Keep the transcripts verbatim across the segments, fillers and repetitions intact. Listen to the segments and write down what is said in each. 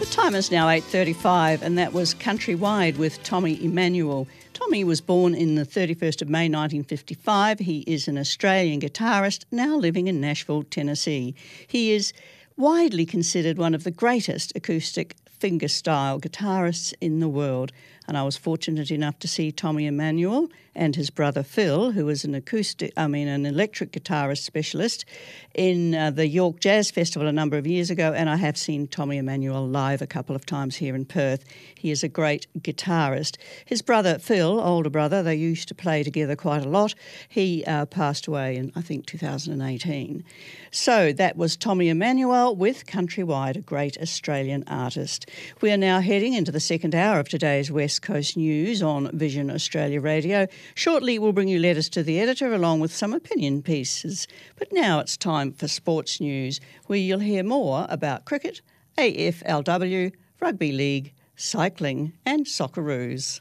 The time is now eight thirty-five, and that was Countrywide with Tommy Emmanuel. Tommy was born in the thirty-first of May nineteen fifty-five. He is an Australian guitarist now living in Nashville, Tennessee. He is widely considered one of the greatest acoustic fingerstyle guitarists in the world. And I was fortunate enough to see Tommy Emmanuel and his brother Phil, who is an acoustic, I mean, an electric guitarist specialist, in uh, the York Jazz Festival a number of years ago. And I have seen Tommy Emmanuel live a couple of times here in Perth. He is a great guitarist. His brother Phil, older brother, they used to play together quite a lot. He uh, passed away in, I think, two thousand eighteen. So that was Tommy Emmanuel with Countrywide, a great Australian artist. We are now heading into the second hour of today's West Coast News on Vision Australia Radio. Shortly we'll bring you letters to the editor along with some opinion pieces. But now it's time for sports news, where you'll hear more about cricket, A F L W, rugby league, cycling and Socceroos.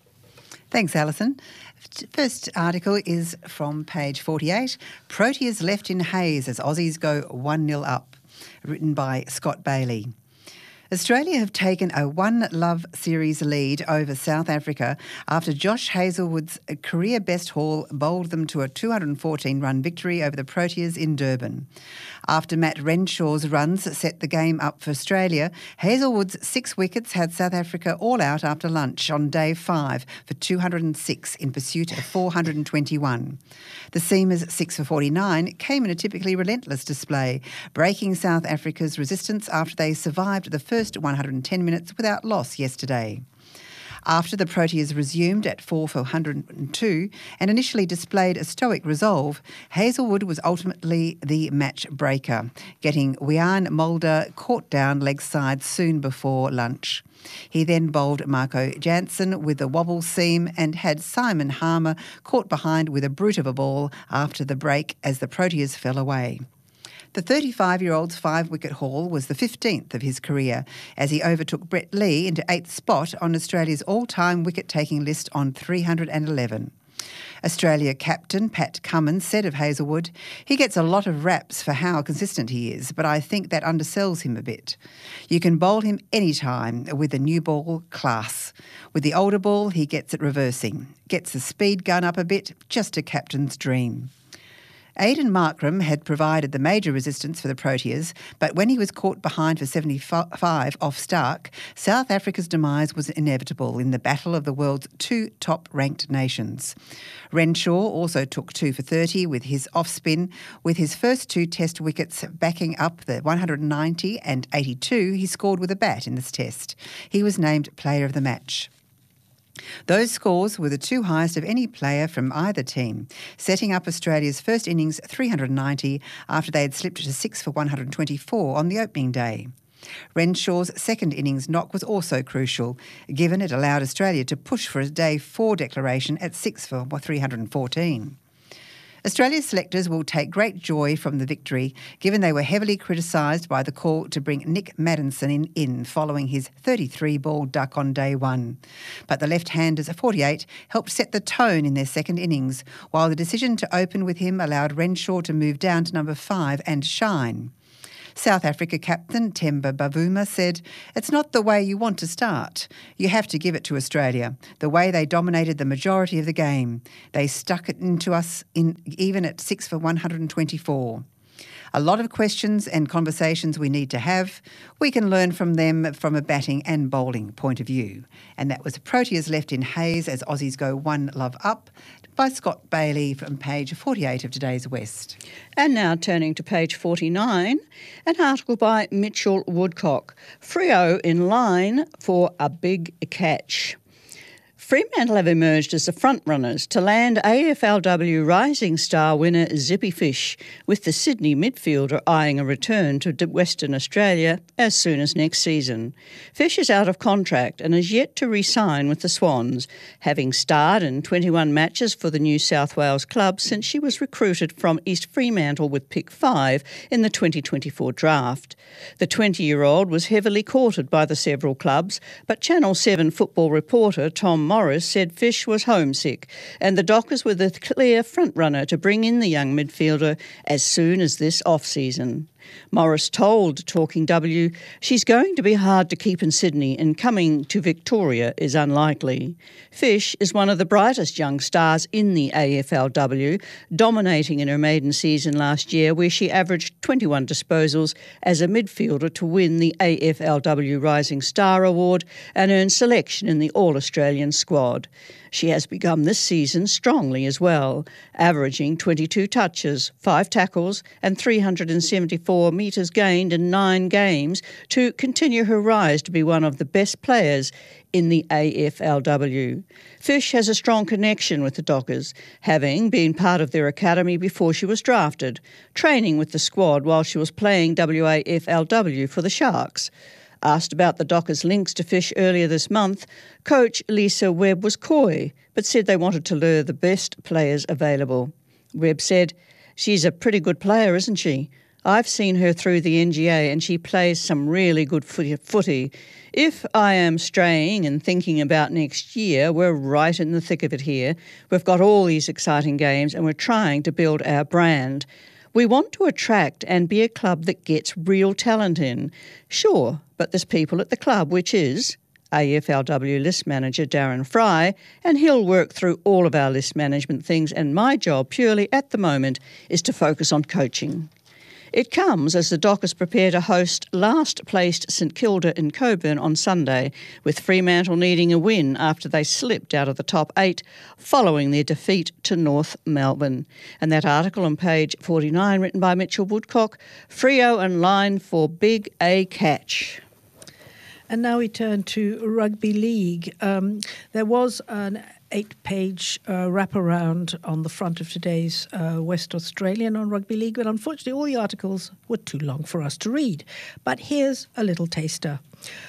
Thanks, Alison. First article is from page forty-eight. Proteas left in haze as Aussies go one nil up. Written by Scott Bailey. Australia have taken a One Love series lead over South Africa after Josh Hazlewood's career best haul bowled them to a two hundred fourteen run victory over the Proteas in Durban. After Matt Renshaw's runs set the game up for Australia, Hazlewood's six wickets had South Africa all out after lunch on day five for two hundred six in pursuit of four hundred twenty-one. The Seamers' six for forty-nine came in a typically relentless display, breaking South Africa's resistance after they survived the first First one hundred ten minutes without loss yesterday. After the Proteas resumed at four for one hundred two and initially displayed a stoic resolve, Hazlewood was ultimately the match breaker, getting Wiaan Mulder caught down leg side soon before lunch. He then bowled Marco Jansen with a wobble seam and had Simon Harmer caught behind with a brute of a ball after the break as the Proteas fell away. The thirty-five-year-old's five-wicket haul was the fifteenth of his career as he overtook Brett Lee into eighth spot on Australia's all-time wicket-taking list on three hundred eleven. Australia captain Pat Cummins said of Hazlewood, "He gets a lot of raps for how consistent he is, but I think that undersells him a bit. You can bowl him any time with a new ball class. With the older ball, he gets it reversing. Gets the speed gun up a bit, just a captain's dream." Aidan Markram had provided the major resistance for the Proteas, but when he was caught behind for seventy-five off Stark, South Africa's demise was inevitable in the battle of the world's two top-ranked nations. Renshaw also took two for thirty with his off-spin, with his first two test wickets backing up the one hundred ninety and eighty-two he scored with a bat in this test. He was named Player of the Match. Those scores were the two highest of any player from either team, setting up Australia's first innings three hundred ninety after they had slipped to six for one hundred twenty-four on the opening day. Renshaw's second innings knock was also crucial, given it allowed Australia to push for a day four declaration at six for three hundred fourteen. Australia's selectors will take great joy from the victory, given they were heavily criticised by the call to bring Nick Maddinson in, in following his thirty-three ball duck on day one. But the left-handers at forty-eight helped set the tone in their second innings, while the decision to open with him allowed Renshaw to move down to number five and shine. South Africa captain Temba Bavuma said, "It's not the way you want to start. You have to give it to Australia, the way they dominated the majority of the game. They stuck it into us in even at six for one hundred twenty-four. A lot of questions and conversations we need to have. We can learn from them from a batting and bowling point of view." And that was Proteas left in haze as Aussies go one love up, by Scott Bailey from page forty-eight of today's West. And now turning to page forty-nine, an article by Mitchell Woodcock. Freo in line for a big catch. Fremantle have emerged as the frontrunners to land A F L W Rising Star winner Zippy Fish, with the Sydney midfielder eyeing a return to Western Australia as soon as next season. Fish is out of contract and is yet to re-sign with the Swans, having starred in twenty-one matches for the New South Wales club since she was recruited from East Fremantle with pick five in the twenty twenty-four draft. The twenty-year-old was heavily courted by the several clubs, but Channel seven football reporter Tom Morris said Fish was homesick, and the Dockers were the clear front-runner to bring in the young midfielder as soon as this off-season. Morris told Talking W she's going to be hard to keep in Sydney and coming to Victoria is unlikely. Fish is one of the brightest young stars in the A F L W, dominating in her maiden season last year where she averaged twenty-one disposals as a midfielder to win the A F L W Rising Star Award and earn selection in the All-Australian squad. She has begun this season strongly as well, averaging twenty-two touches, five tackles and three hundred seventy-four metres gained in nine games to continue her rise to be one of the best players in the A F L W. Fish has a strong connection with the Dockers, having been part of their academy before she was drafted, training with the squad while she was playing W A F L W for the Sharks. Asked about the Dockers' links to Fish earlier this month, coach Lisa Webb was coy, but said they wanted to lure the best players available. Webb said, "She's a pretty good player, isn't she? I've seen her through the N G A and she plays some really good footy. If I am straying and thinking about next year, we're right in the thick of it here. We've got all these exciting games and we're trying to build our brand. We want to attract and be a club that gets real talent in. Sure, but there's people at the club, which is A F L W list manager Darren Fry, and he'll work through all of our list management things, and my job purely at the moment is to focus on coaching." It comes as the Dockers prepare to host last-placed St Kilda in Coburn on Sunday, with Fremantle needing a win after they slipped out of the top eight following their defeat to North Melbourne. And that article on page forty-nine, written by Mitchell Woodcock, Freo and line for Big A catch. And now we turn to rugby league. Um, there was an eight-page uh, wraparound on the front of today's uh, West Australian on rugby league, but unfortunately all the articles were too long for us to read. But here's a little taster.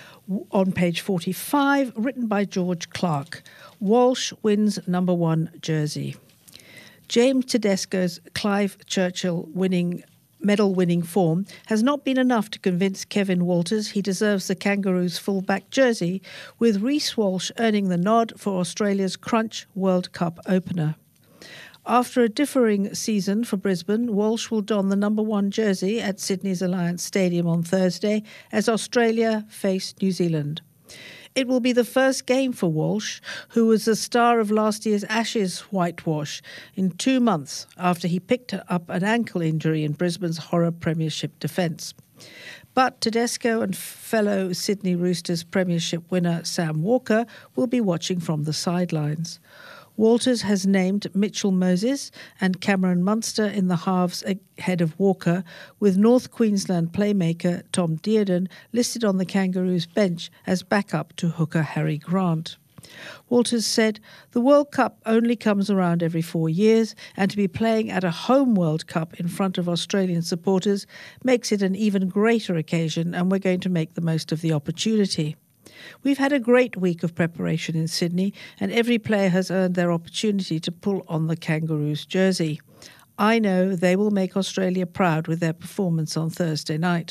On page forty-five, written by George Clark, Walsh wins number one jersey. James Tedesco's Clive Churchill winning medal-winning form has not been enough to convince Kevin Walters he deserves the Kangaroos fullback jersey, with Reece Walsh earning the nod for Australia's Crunch World Cup opener. After a differing season for Brisbane, Walsh will don the number one jersey at Sydney's Alliance Stadium on Thursday as Australia face New Zealand. It will be the first game for Walsh, who was the star of last year's Ashes whitewash, in two months after he picked up an ankle injury in Brisbane's horror premiership defence. But Tedesco and fellow Sydney Roosters premiership winner Sam Walker will be watching from the sidelines. Walters has named Mitchell Moses and Cameron Munster in the halves ahead of Walker, with North Queensland playmaker Tom Dearden listed on the Kangaroos bench as backup to hooker Harry Grant. Walters said, "The World Cup only comes around every four years, and to be playing at a home World Cup in front of Australian supporters makes it an even greater occasion, and we're going to make the most of the opportunity. We've had a great week of preparation in Sydney, and every player has earned their opportunity to pull on the Kangaroos jersey. I know they will make Australia proud with their performance on Thursday night."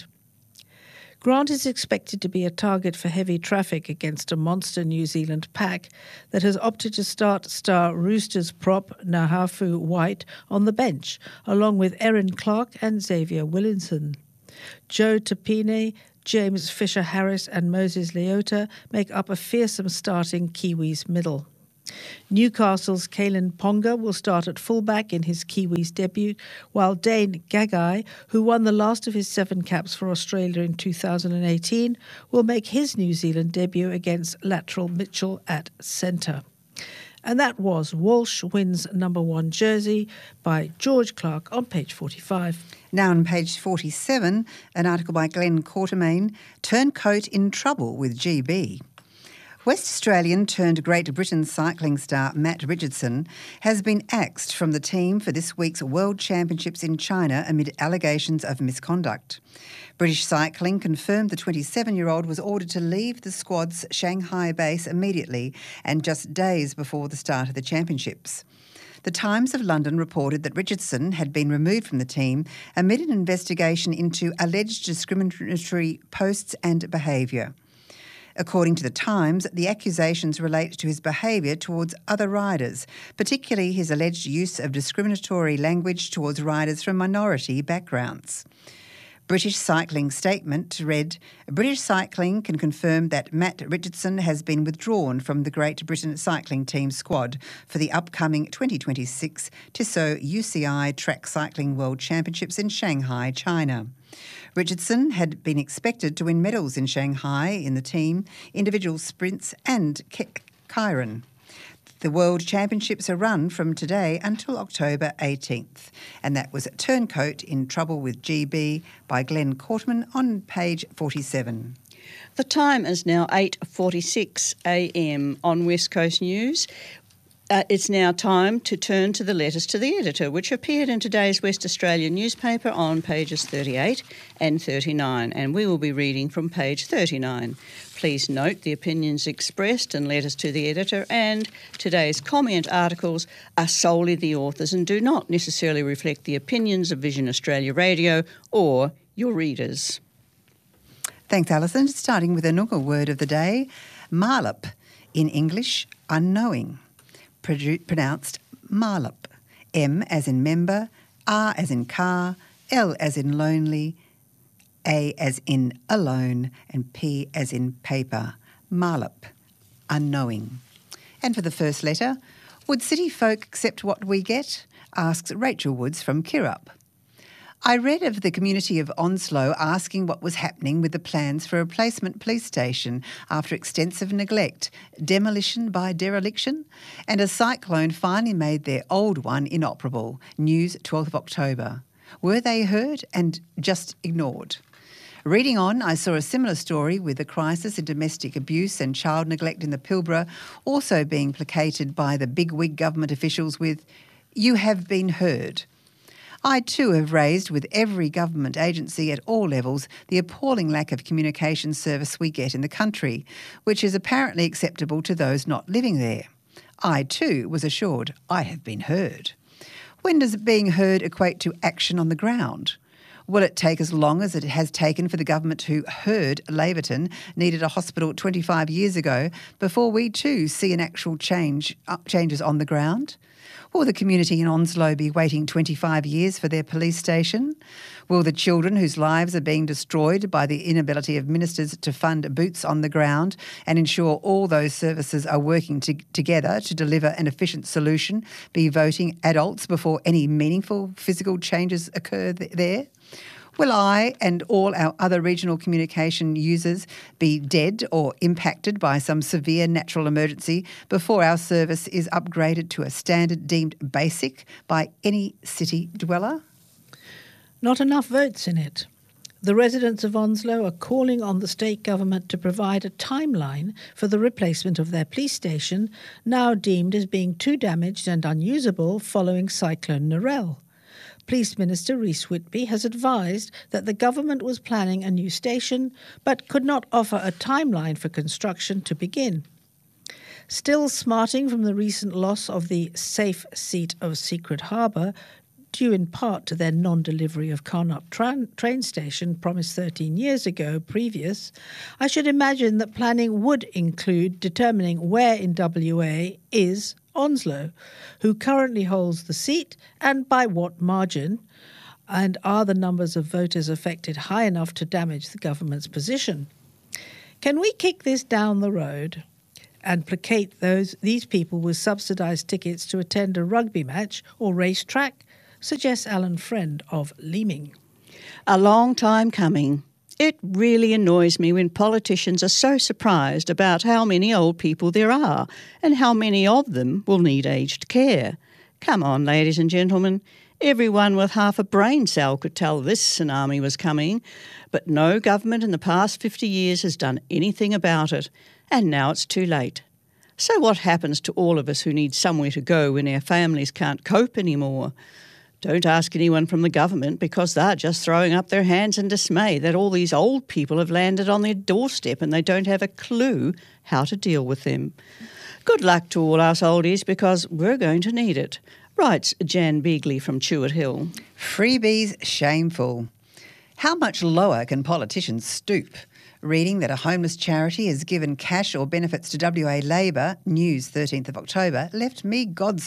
Grant is expected to be a target for heavy traffic against a monster New Zealand pack that has opted to start star Roosters prop Nahafu White on the bench, along with Erin Clark and Xavier Williamson. Joe Tapine, James Fisher-Harris and Moses Leota make up a fearsome starting Kiwis middle. Newcastle's Kalen Ponga will start at fullback in his Kiwis debut, while Dane Gagai, who won the last of his seven caps for Australia in two thousand eighteen, will make his New Zealand debut against Latrell Mitchell at centre. And that was Walsh wins number one jersey by George Clark on page forty-five. Now on page forty-seven, an article by Glenn Quartermain, Turncoat in Trouble with G B. West Australian turned Great Britain cycling star Matt Richardson has been axed from the team for this week's World Championships in China amid allegations of misconduct. British Cycling confirmed the twenty-seven-year-old was ordered to leave the squad's Shanghai base immediately and just days before the start of the championships. The Times of London reported that Richardson had been removed from the team amid an investigation into alleged discriminatory posts and behaviour. According to the Times, the accusations relate to his behaviour towards other riders, particularly his alleged use of discriminatory language towards riders from minority backgrounds. British Cycling statement read, British Cycling can confirm that Matt Richardson has been withdrawn from the Great Britain cycling team squad for the upcoming twenty twenty-six Tissot U C I Track Cycling World Championships in Shanghai, China. Richardson had been expected to win medals in Shanghai in the team, individual sprints and Keirin. The World Championships are run from today until October eighteenth, and that was Turncoat in Trouble with G B by Glenn Cortman on page forty-seven. The time is now eight forty-six a m on West Coast News. Uh, it's now time to turn to the letters to the editor, which appeared in today's West Australian newspaper on pages thirty-eight and thirty-nine, and we will be reading from page thirty-nine. Please note the opinions expressed in letters to the editor and today's comment articles are solely the authors and do not necessarily reflect the opinions of Vision Australia Radio or your readers. Thanks, Alison. Starting with a Noongar word of the day, marlip, in English, unknowing. Pronounced marlip. M as in member, R as in car, L as in lonely, A as in alone, and P as in paper. Marlip. Unknowing. And for the first letter, would city folk accept what we get? Asks Rachel Woods from Kirrup. I read of the community of Onslow asking what was happening with the plans for a replacement police station after extensive neglect, demolition by dereliction, and a cyclone finally made their old one inoperable. News twelfth of October. Were they heard and just ignored? Reading on, I saw a similar story with the crisis in domestic abuse and child neglect in the Pilbara also being placated by the bigwig government officials with, "You have been heard." I too have raised with every government agency at all levels the appalling lack of communication service we get in the country, which is apparently acceptable to those not living there. I too was assured I have been heard. When does being heard equate to action on the ground? Will it take as long as it has taken for the government who heard Laverton needed a hospital twenty-five years ago before we too see an actual change uh, changes on the ground? Will the community in Onslow be waiting twenty-five years for their police station? Will the children whose lives are being destroyed by the inability of ministers to fund boots on the ground and ensure all those services are working to, together to deliver an efficient solution be voting adults before any meaningful physical changes occur th- there? Will I and all our other regional communication users be dead or impacted by some severe natural emergency before our service is upgraded to a standard deemed basic by any city dweller? Not enough votes in it. The residents of Onslow are calling on the state government to provide a timeline for the replacement of their police station, now deemed as being too damaged and unusable following Cyclone Narelle. Police Minister Rhys Whitby has advised that the government was planning a new station but could not offer a timeline for construction to begin. Still smarting from the recent loss of the safe seat of Secret Harbour, due in part to their non-delivery of Carnup tra- train station promised thirteen years ago previous, I should imagine that planning would include determining where in W A is Onslow, who currently holds the seat and by what margin, and are the numbers of voters affected high enough to damage the government's position. Can we kick this down the road and placate those these people with subsidised tickets to attend a rugby match or racetrack? Suggests Alan Friend of Leeming. A long time coming. It really annoys me when politicians are so surprised about how many old people there are and how many of them will need aged care. Come on, ladies and gentlemen. Everyone with half a brain cell could tell this tsunami was coming, but no government in the past fifty years has done anything about it, and now it's too late. So what happens to all of us who need somewhere to go when our families can't cope anymore? Don't ask anyone from the government because they're just throwing up their hands in dismay that all these old people have landed on their doorstep and they don't have a clue how to deal with them. Good luck to all us oldies because we're going to need it, writes Jan Beagley from Chewett Hill. Freebies shameful. How much lower can politicians stoop? Reading that a homeless charity has given cash or benefits to W A Labor, News thirteenth of October, left me godsmacked.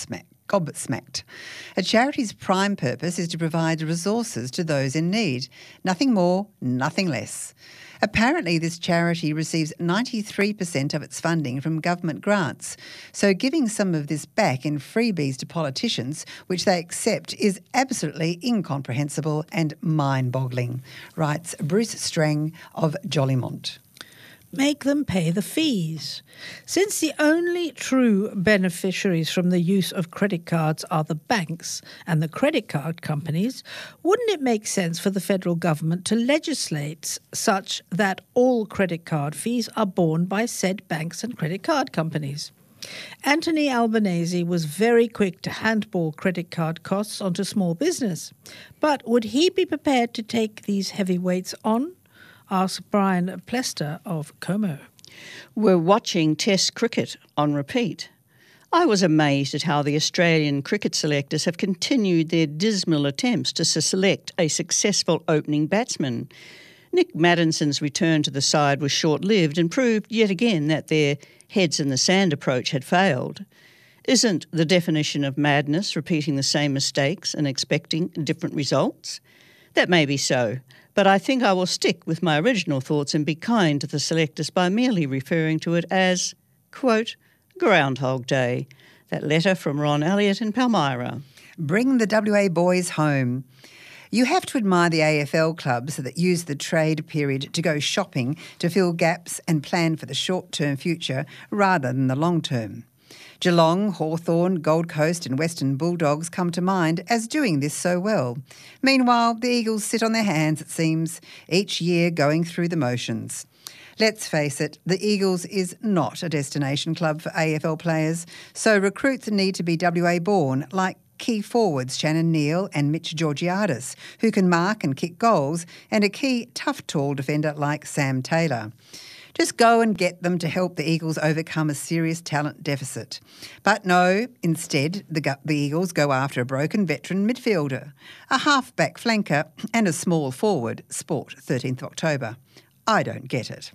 gobsmacked. A charity's prime purpose is to provide resources to those in need. Nothing more, nothing less. Apparently, this charity receives ninety-three percent of its funding from government grants, so giving some of this back in freebies to politicians, which they accept, is absolutely incomprehensible and mind-boggling, writes Bruce Strang of Jollymont. Make them pay the fees. Since the only true beneficiaries from the use of credit cards are the banks and the credit card companies, wouldn't it make sense for the federal government to legislate such that all credit card fees are borne by said banks and credit card companies? Anthony Albanese was very quick to handball credit card costs onto small business. But would he be prepared to take these heavyweights on? Asked Brian Plester of Como. We're watching Test cricket on repeat. I was amazed at how the Australian cricket selectors have continued their dismal attempts to select a successful opening batsman. Nick Maddinson's return to the side was short-lived and proved yet again that their heads in the sand approach had failed. Isn't the definition of madness repeating the same mistakes and expecting different results? That may be so, but I think I will stick with my original thoughts and be kind to the selectors by merely referring to it as, quote, Groundhog Day. That letter from Ron Elliott in Palmyra. Bring the W A boys home. You have to admire the A F L clubs that use the trade period to go shopping to fill gaps and plan for the short-term future rather than the long-term. Geelong, Hawthorn, Gold Coast and Western Bulldogs come to mind as doing this so well. Meanwhile, the Eagles sit on their hands, it seems, each year going through the motions. Let's face it, the Eagles is not a destination club for A F L players, so recruits need to be W A born, like key forwards Shannon Neal and Mitch Georgiadis, who can mark and kick goals, and a key tough tall defender like Sam Taylor. Just go and get them to help the Eagles overcome a serious talent deficit. But no, instead, the, the Eagles go after a broken veteran midfielder, a half-back flanker and a small forward, Sport, thirteenth of October. I don't get it.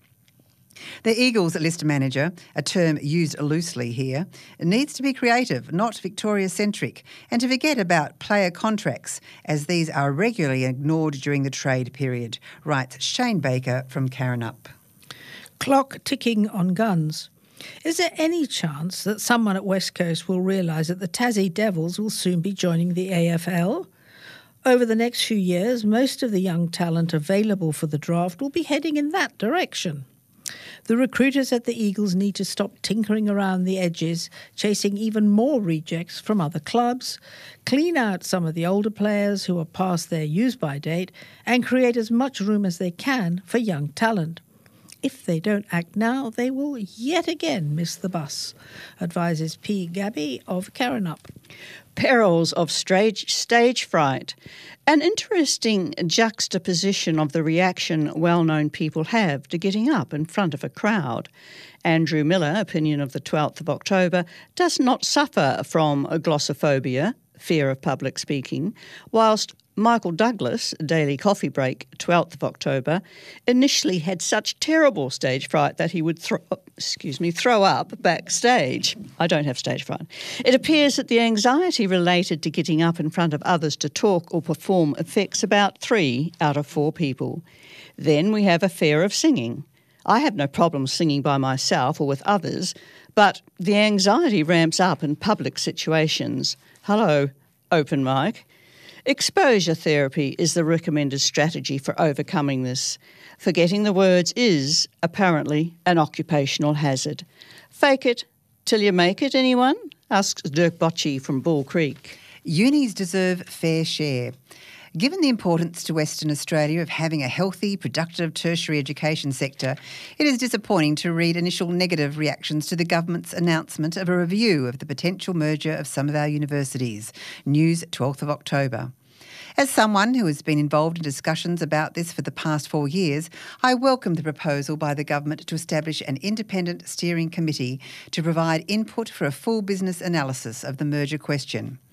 The Eagles list manager, a term used loosely here, needs to be creative, not Victoria-centric, and to forget about player contracts, as these are regularly ignored during the trade period, writes Shane Baker from Karrinyup. Clock ticking on guns. Is there any chance that someone at West Coast will realise that the Tassie Devils will soon be joining the A F L? Over the next few years, most of the young talent available for the draft will be heading in that direction. The recruiters at the Eagles need to stop tinkering around the edges, chasing even more rejects from other clubs, clean out some of the older players who are past their use-by date, and create as much room as they can for young talent. If they don't act now, they will yet again miss the bus, advises P. Gabby of Karrinyup. Perils of stage, stage fright. An interesting juxtaposition of the reaction well-known people have to getting up in front of a crowd. Andrew Miller, opinion of the twelfth of October, does not suffer from glossophobia, fear of public speaking, whilst Michael Douglas, Daily Coffee Break, twelfth of October, initially had such terrible stage fright that he would throw, excuse me, throw up backstage. I don't have stage fright. It appears that the anxiety related to getting up in front of others to talk or perform affects about three out of four people. Then we have a fear of singing. I have no problem singing by myself or with others, but the anxiety ramps up in public situations. Hello, open mic. Exposure therapy is the recommended strategy for overcoming this. Forgetting the words is, apparently, an occupational hazard. Fake it till you make it, anyone? Asks Dirk Bocci from Bull Creek. Unis deserve fair share. Given the importance to Western Australia of having a healthy, productive tertiary education sector, it is disappointing to read initial negative reactions to the government's announcement of a review of the potential merger of some of our universities. News, twelfth of October. As someone who has been involved in discussions about this for the past four years, I welcome the proposal by the government to establish an independent steering committee to provide input for a full business analysis of the merger question.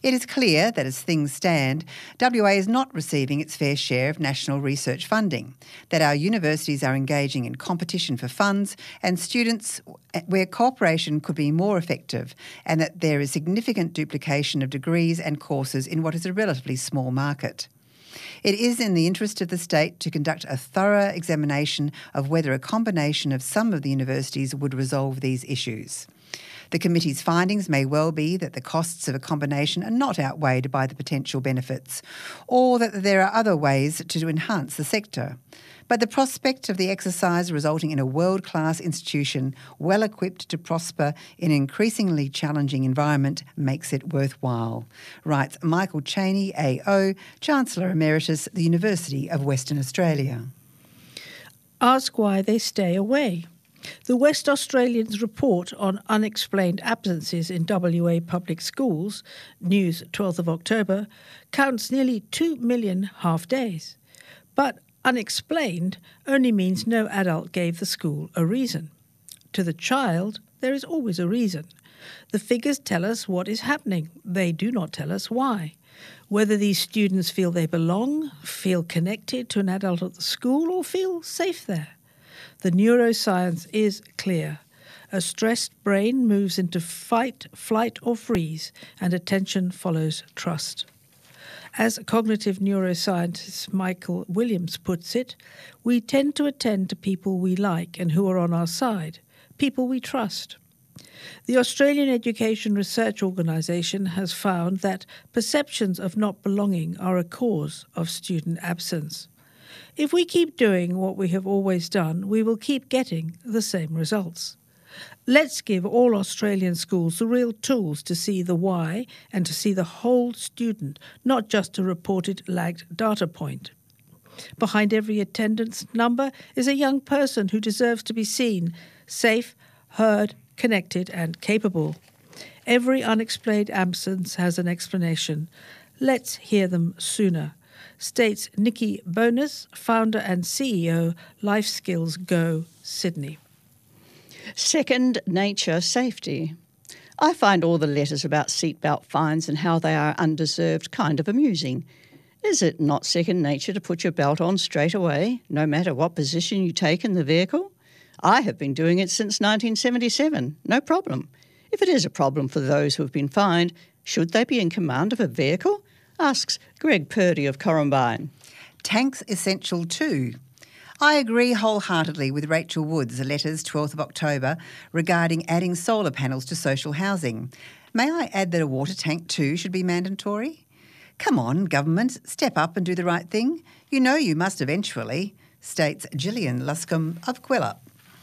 It is clear that as things stand, W A is not receiving its fair share of national research funding, that our universities are engaging in competition for funds and students where cooperation could be more effective, and that there is significant duplication of degrees and courses in what is a relatively small market. It is in the interest of the state to conduct a thorough examination of whether a combination of some of the universities would resolve these issues. The committee's findings may well be that the costs of a combination are not outweighed by the potential benefits, or that there are other ways to enhance the sector. But the prospect of the exercise resulting in a world-class institution well equipped to prosper in an increasingly challenging environment makes it worthwhile, writes Michael Cheney, A O, Chancellor Emeritus, the University of Western Australia. Ask why they stay away. The West Australian's report on unexplained absences in W A public schools, news twelfth of October, counts nearly two million half-days. But unexplained only means no adult gave the school a reason. To the child, there is always a reason. The figures tell us what is happening. They do not tell us why. Whether these students feel they belong, feel connected to an adult at the school, or feel safe there. The neuroscience is clear. A stressed brain moves into fight, flight, or freeze, and attention follows trust. As cognitive neuroscientist Michael Williams puts it, we tend to attend to people we like and who are on our side, people we trust. The Australian Education Research Organisation has found that perceptions of not belonging are a cause of student absence. If we keep doing what we have always done, we will keep getting the same results. Let's give all Australian schools the real tools to see the why and to see the whole student, not just a reported lagged data point. Behind every attendance number is a young person who deserves to be seen, safe, heard, connected and capable. Every unexplained absence has an explanation. Let's hear them sooner, states Nikki Bonas, founder and C E O, Life Skills Go, Sydney. Second nature safety. I find all the letters about seatbelt fines and how they are undeserved kind of amusing. Is it not second nature to put your belt on straight away, no matter what position you take in the vehicle? I have been doing it since nineteen seventy-seven, no problem. If it is a problem for those who have been fined, should they be in command of a vehicle? Asks Greg Purdy of Corumbine. Tanks essential too. I agree wholeheartedly with Rachel Wood's letters twelfth of October regarding adding solar panels to social housing. May I add that a water tank too should be mandatory? Come on, government, step up and do the right thing. You know you must eventually, states Gillian Luscombe of Quilla.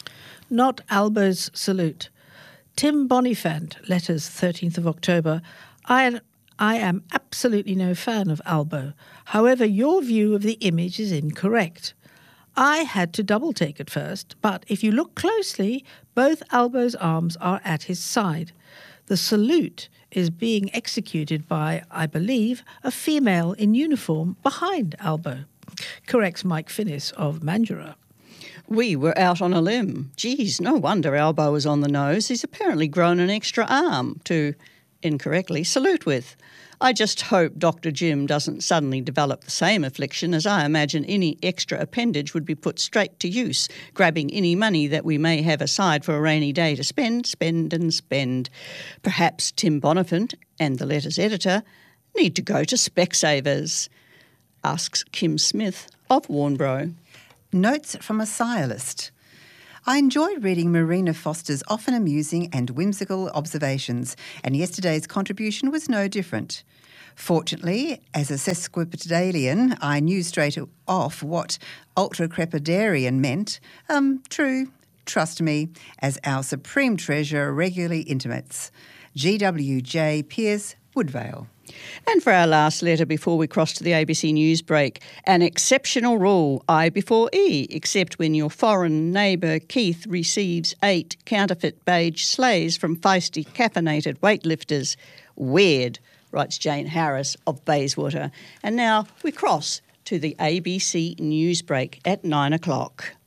Not Albo's salute. Tim Bonifant, letters thirteenth of October. I I am absolutely no fan of Albo. However, your view of the image is incorrect. I had to double take at first, but if you look closely, both Albo's arms are at his side. The salute is being executed by, I believe, a female in uniform behind Albo, corrects Mike Finnis of Mandurah. We were out on a limb. Geez, no wonder Albo was on the nose. He's apparently grown an extra arm to, incorrectly, salute with. I just hope Doctor Jim doesn't suddenly develop the same affliction, as I imagine any extra appendage would be put straight to use, grabbing any money that we may have aside for a rainy day to spend, spend and spend. Perhaps Tim Bonifant and the letter's editor need to go to Specsavers, asks Kim Smith of Warnbro. Notes from a Sciolist. I enjoy reading Marina Foster's often amusing and whimsical observations, and yesterday's contribution was no different. Fortunately, as a sesquipedalian, I knew straight off what ultracrepidarian meant. Um, true, trust me, as our Supreme Treasurer regularly intimates. G W J Pierce, Woodvale. And for our last letter before we cross to the A B C News break, an exceptional rule, I before E, except when your foreign neighbour Keith receives eight counterfeit beige sleighs from feisty caffeinated weightlifters. Weird, writes Jane Harris of Bayswater. And now we cross to the A B C News break at nine o'clock.